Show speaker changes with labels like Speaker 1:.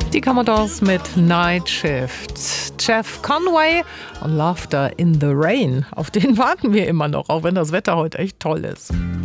Speaker 1: Die Commodores mit Night Shift. Jeff Conway und Laughter in the Rain. Auf den warten wir immer noch, auch wenn das Wetter heute echt toll ist.